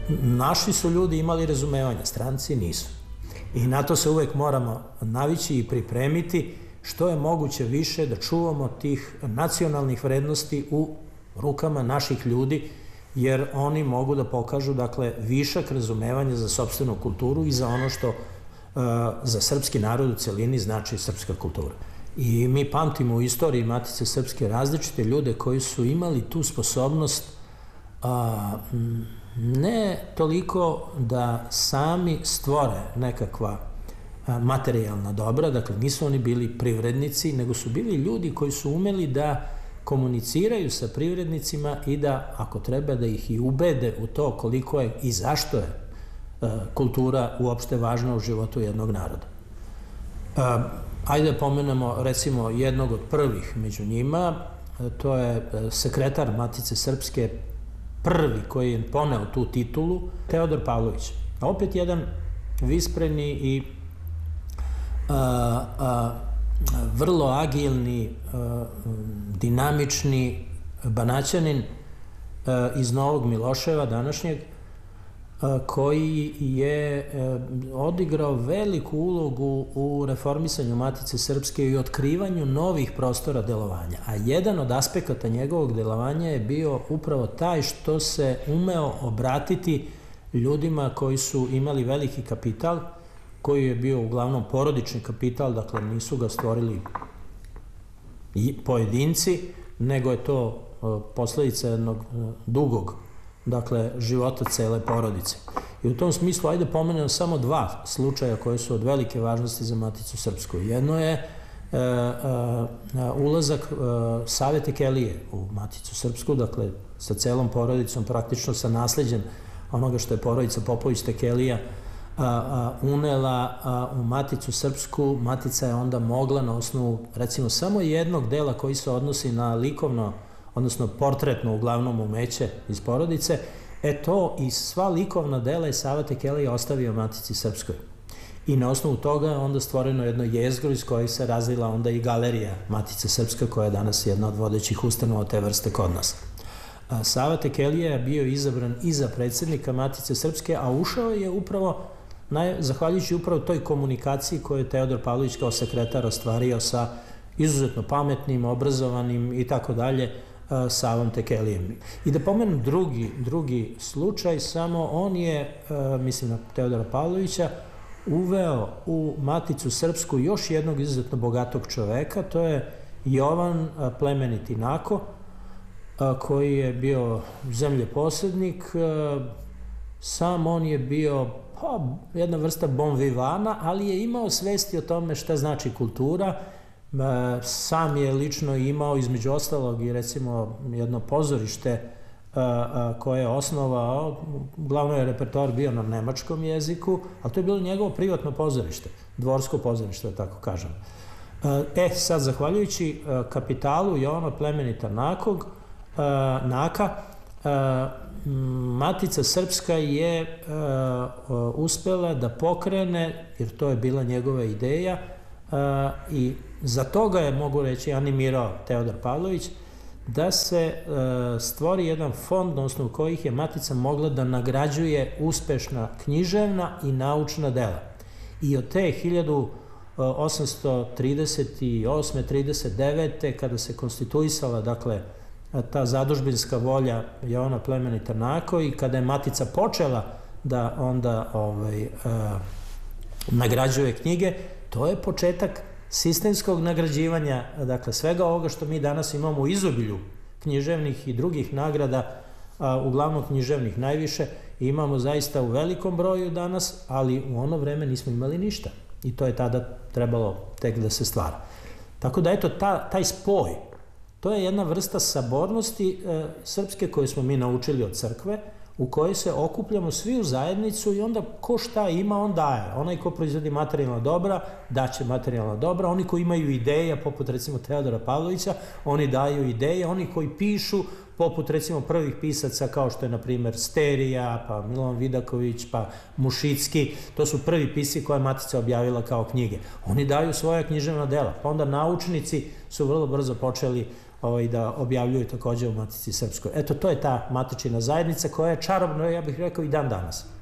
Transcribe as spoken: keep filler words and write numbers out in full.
Naši su ljudi imali razumevanja, stranci nisu. I na to se uvek moramo navići i pripremiti što je moguće više da čuvamo tih nacionalnih vrednosti u rukama naših ljudi, jer oni mogu da pokažu, dakle, višak razumevanja za sopstvenu kulturu i za ono što uh, za srpski narod u celini znači srpska kultura. I mi pamtimo u istoriji Matice Srpske različite ljude koji su imali tu sposobnost uh, ne toliko da sami stvore nekakva materijalna dobra, dakle nisu oni bili privrednici, nego su bili ljudi koji su umeli da komuniciraju sa privrednicima i da, ako treba, da ih i ubede u to koliko je i zašto je kultura uopšte važna u životu jednog naroda. Ajde da pomenemo, recimo, jednog od prvih među njima, to je sekretar Matice Srpske, prvi koji je poneo tu titulu, Teodor Pavlović. Opet jedan vispreni i a, a, vrlo agilni, a, dinamični Banaćanin a, iz Novog Miloševa, današnjeg, a, koji je a, odigrao veliku ulogu u reformisanju Matice Srpske i otkrivanju novih prostora delovanja. A jedan od aspekata njegovog delovanja je bio upravo taj što se umeo obratiti ljudima koji su imali veliki kapital, koji je bio uglavnom porodični kapital, dakle nisu ga stvorili pojedinci, nego je to posledica jednog dugog, dakle, života cele porodice. I u tom smislu, ajde pomenem samo dva slučaja koje su od velike važnosti za Maticu Srpsku. Jedno je e, e, ulazak e, Save Tekelije u Maticu Srpsku, dakle, sa celom porodicom, praktično sa nasleđem onoga što je porodica Popović Tekelija a, a, unela a, u Maticu Srpsku. Matica je onda mogla na osnovu, recimo, samo jednog dela koji se odnosi na likovno, odnosno portretno uglavnom umeće iz porodice, e to i sva likovna dela je Sava Tekelija ostavio Matici Srpskoj. I na osnovu toga je onda stvoreno jedno jezgro iz koje se razvila onda i galerija Matice Srpske, koja je danas jedna od vodećih ustanova te vrste kod nas. Sava Tekelija je bio izabran i za predsjednika Matice Srpske, a ušao je upravo, naj, zahvaljujući upravo toj komunikaciji koju je Teodor Pavlović kao sekretar ostvario sa izuzetno pametnim, obrazovanim i tako dalje Savom Tekelijem. I da pomenem drugi, drugi slučaj, samo on je, mislim na Teodora Pavlovića, uveo u Maticu Srpsku još jednog izuzetno bogatog čoveka, to je Jovan Plemeniti Nako, koji je bio zemljeposednik. Sam on je bio pa, jedna vrsta bon vivana, ali je imao svesti o tome šta znači kultura. Sam je lično imao, između ostalog, i recimo jedno pozorište koje je osnovao. Uglavnom je repertoar bio na nemačkom jeziku, ali to je bilo njegovo privatno pozorište, dvorsko pozorište, da tako kažem. E, sad, zahvaljujući kapitalu Jovana Plemenita Nakog, Naka, Matica Srpska je uspela da pokrene, jer to je bila njegova ideja, i za toga je, mogu reći, animirao Teodor Pavlović, da se stvori jedan fond na osnovu kojih je Matica mogla da nagrađuje uspešna književna i naučna dela. I od te hiljadu osamsto trideset osme trideset devete kada se konstituisala, dakle, ta zadužbinska volja Jovana Plemenita Nako i kada je Matica počela da onda ovaj, a, nagrađuje knjige, to je početak sistemskog nagrađivanja, dakle, svega ovoga što mi danas imamo u izobilju književnih i drugih nagrada, a, uglavnom književnih najviše, imamo zaista u velikom broju danas, ali u ono vreme nismo imali ništa i to je tada trebalo tek da se stvara. Tako da, eto, ta, taj spoj, to je jedna vrsta sabornosti e, srpske koju smo mi naučili od crkve, u kojoj se okupljamo svi u zajednicu i onda ko šta ima, on daje. Onaj ko proizvodi materijalna dobra, daće materijalna dobra. Oni koji imaju ideje, poput recimo Teodora Pavlovića, oni daju ideje. Oni koji pišu, poput recimo prvih pisaca kao što je na primjer Sterija, pa Milovan Vidaković, pa Mušicki, to su prvi pisci koje je Matica objavila kao knjige. Oni daju svoja književna dela. Pa onda naučnici su vrlo brzo počeli ovaj, da objavljuju takođe u Matici Srpskoj. Eto, to je ta matičina zajednica koja je čarobna, ja bih rekao, i dan danas.